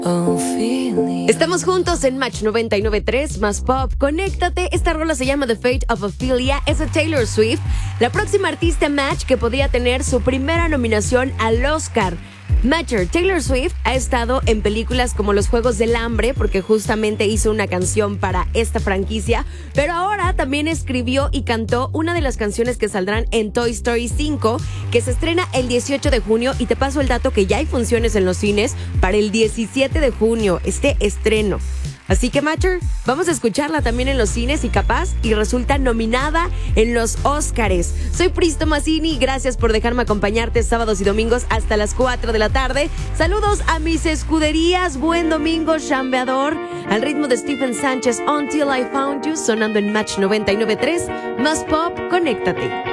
Estamos juntos en Match 99.3 más Pop. Conéctate. Esta rola se llama The Fate of Ophelia. Es de Taylor Swift, la próxima artista Match que podría tener su primera nominación al Oscar. Matcher, Taylor Swift ha estado en películas como Los Juegos del Hambre, porque justamente hizo una canción para esta franquicia, pero ahora también escribió y cantó una de las canciones que saldrán en Toy Story 5, que se estrena el 18 de junio, y te paso el dato que ya hay funciones en los cines para el 17 de junio, este estreno. Así que, Matcher, vamos a escucharla también en los cines y capaz y resulta nominada en los Óscares. Soy Pristo Mazzini, gracias por dejarme acompañarte sábados y domingos hasta las 4 de la tarde. Saludos a mis escuderías, buen domingo, chambeador. Al ritmo de Stephen Sánchez, Until I Found You, sonando en Match 99.3, más Pop, conéctate.